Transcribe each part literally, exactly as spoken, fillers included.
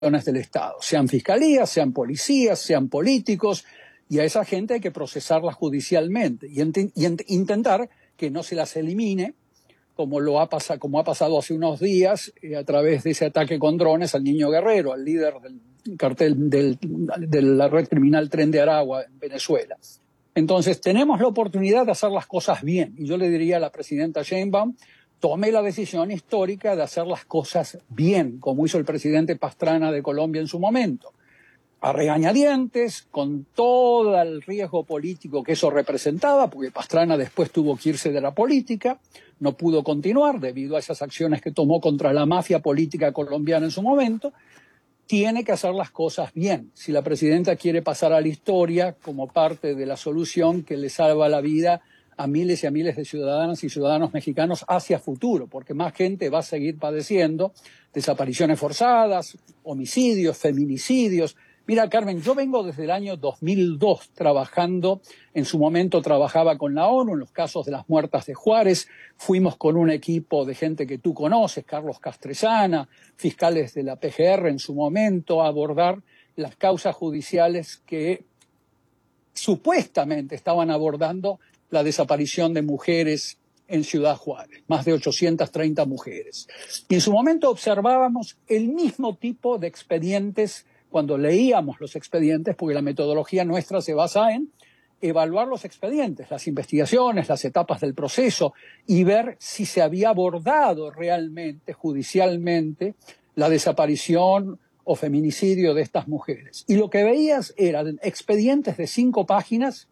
del Estado, sean fiscalías, sean policías, sean políticos, y a esa gente hay que procesarla judicialmente y, ent y ent intentar que no se las elimine, como, lo ha, pasado, como ha pasado hace unos días eh, a través de ese ataque con drones al Niño Guerrero, al líder del cartel del, de la red criminal Tren de Aragua en Venezuela. Entonces, tenemos la oportunidad de hacer las cosas bien, y yo le diría a la presidenta Sheinbaum, tome la decisión histórica de hacer las cosas bien, como hizo el presidente Pastrana de Colombia en su momento. A regañadientes, con todo el riesgo político que eso representaba, porque Pastrana después tuvo que irse de la política, no pudo continuar debido a esas acciones que tomó contra la mafia política colombiana en su momento. Tiene que hacer las cosas bien. Si la presidenta quiere pasar a la historia como parte de la solución que le salva la vida a miles y a miles de ciudadanas y ciudadanos mexicanos hacia futuro, porque más gente va a seguir padeciendo desapariciones forzadas, homicidios, feminicidios. Mira, Carmen, yo vengo desde el año dos mil dos trabajando, en su momento trabajaba con la ONU en los casos de las muertas de Juárez, fuimos con un equipo de gente que tú conoces, Carlos Castresana, fiscales de la P G R en su momento, a abordar las causas judiciales que supuestamente estaban abordando la desaparición de mujeres en Ciudad Juárez, más de ochocientas treinta mujeres. Y en su momento observábamos el mismo tipo de expedientes cuando leíamos los expedientes, porque la metodología nuestra se basa en evaluar los expedientes, las investigaciones, las etapas del proceso y ver si se había abordado realmente, judicialmente, la desaparición o feminicidio de estas mujeres. Y lo que veías eran expedientes de cinco páginas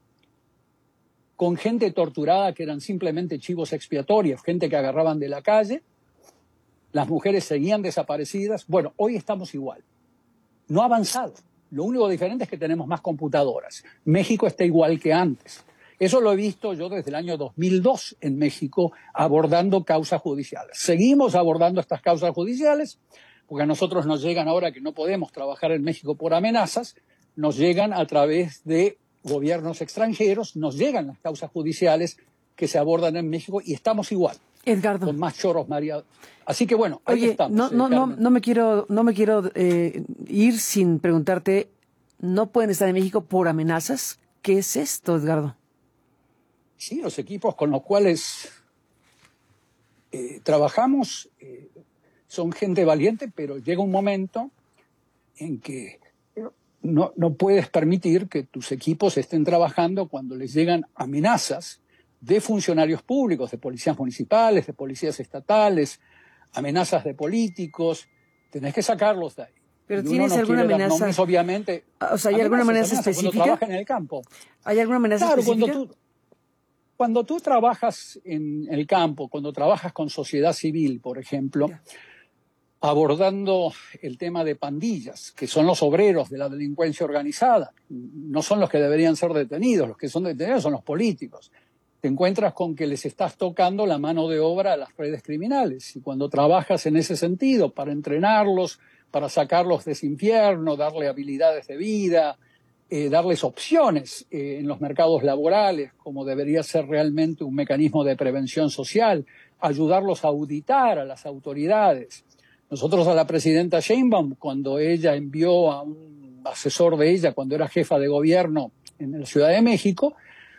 con gente torturada que eran simplemente chivos expiatorios, gente que agarraban de la calle, las mujeres seguían desaparecidas. Bueno, hoy estamos igual. No ha avanzado. Lo único diferente es que tenemos más computadoras. México está igual que antes. Eso lo he visto yo desde el año dos mil dos en México abordando causas judiciales. Seguimos abordando estas causas judiciales porque a nosotros nos llegan ahora que no podemos trabajar en México por amenazas, nos llegan a través de gobiernos extranjeros, nos llegan las causas judiciales que se abordan en México y estamos igual. Edgardo. Con más choros mareados. Así que bueno, ahí Oye, estamos. No, eh, no, no, no me quiero, no me quiero eh, ir sin preguntarte, ¿no pueden estar en México por amenazas? ¿Qué es esto, Edgardo? Sí, los equipos con los cuales eh, trabajamos eh, son gente valiente, pero llega un momento en que no, no puedes permitir que tus equipos estén trabajando cuando les llegan amenazas de funcionarios públicos, de policías municipales, de policías estatales, amenazas de políticos. Tenés que sacarlos de ahí. Pero y ¿tienes uno no alguna quiere dar amenaza? nombres, obviamente. O sea, ¿hay alguna amenaza amenazas, específica? Cuando trabajan en el campo. ¿Hay alguna amenaza claro, específica? Cuando tú, cuando tú trabajas en el campo, cuando trabajas con sociedad civil, por ejemplo, yeah. abordando el tema de pandillas, que son los obreros de la delincuencia organizada, no son los que deberían ser detenidos, los que son detenidos son los políticos. Te encuentras con que les estás tocando la mano de obra a las redes criminales. Y cuando trabajas en ese sentido, para entrenarlos, para sacarlos de ese infierno, darle habilidades de vida, eh, darles opciones eh, en los mercados laborales, como debería ser realmente un mecanismo de prevención social, ayudarlos a auditar a las autoridades. Nosotros a la presidenta Sheinbaum, cuando ella envió a un asesor de ella, cuando era jefa de gobierno en la Ciudad de México,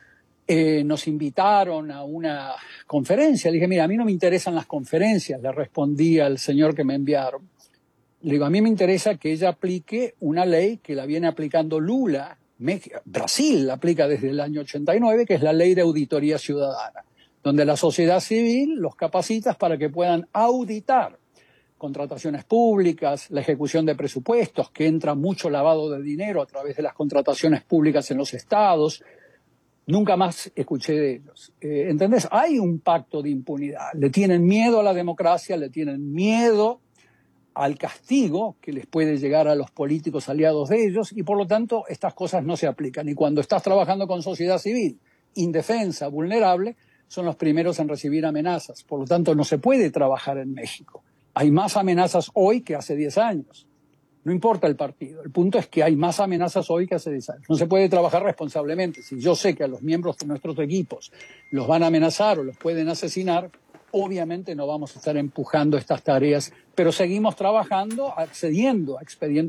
Eh, nos invitaron a una conferencia. Le dije, mira, a mí no me interesan las conferencias, le respondí al señor que me enviaron. Le digo, a mí me interesa que ella aplique una ley que la viene aplicando Lula, México, Brasil la aplica desde el año ochenta y nueve, que es la ley de auditoría ciudadana, donde la sociedad civil los capacita para que puedan auditar contrataciones públicas, la ejecución de presupuestos, que entra mucho lavado de dinero a través de las contrataciones públicas en los estados. Nunca más escuché de ellos. Eh, ¿Entendés? Hay un pacto de impunidad. Le tienen miedo a la democracia, le tienen miedo al castigo que les puede llegar a los políticos aliados de ellos y por lo tanto estas cosas no se aplican. Y cuando estás trabajando con sociedad civil, indefensa, vulnerable, son los primeros en recibir amenazas. Por lo tanto, no se puede trabajar en México. Hay más amenazas hoy que hace diez años. No importa el partido. El punto es que hay más amenazas hoy que hace diez años. No se puede trabajar responsablemente. Si yo sé que a los miembros de nuestros equipos los van a amenazar o los pueden asesinar, obviamente no vamos a estar empujando estas tareas, pero seguimos trabajando, accediendo a expedientes